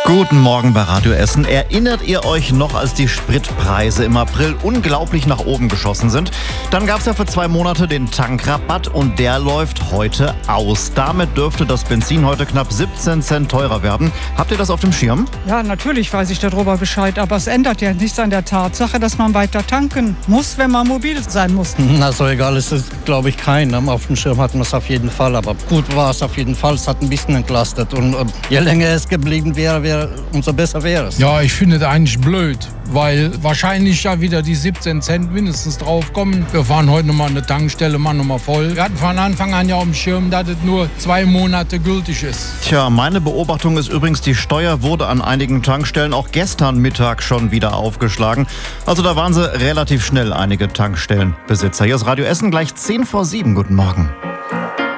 Guten Morgen bei Radio Essen. Erinnert ihr euch noch, als die Spritpreise im April unglaublich nach oben geschossen sind? Dann gab es ja für 2 Monate den Tankrabatt und der läuft heute aus. Damit dürfte das Benzin heute knapp 17 Cent teurer werden. Habt ihr das auf dem Schirm? Ja, natürlich weiß ich darüber Bescheid, aber es ändert ja nichts an der Tatsache, dass man weiter tanken muss, wenn man mobil sein muss. Na, so egal ist es, glaube ich, keinem. Auf dem Schirm hatten wir es auf jeden Fall, aber gut war es auf jeden Fall. Es hat ein bisschen entlastet und je länger es geblieben wäre, umso besser wäre es. Ja, ich finde das eigentlich blöd, weil wahrscheinlich ja wieder die 17 Cent mindestens draufkommen. Wir fahren heute nochmal an eine Tankstelle, machen nochmal voll. Wir hatten von Anfang an ja auf dem Schirm, dass es nur 2 Monate gültig ist. Tja, meine Beobachtung ist übrigens, die Steuer wurde an einigen Tankstellen auch gestern Mittag schon wieder aufgeschlagen. Also da waren sie relativ schnell, einige Tankstellenbesitzer. Hier ist Radio Essen, gleich 6:50. Guten Morgen.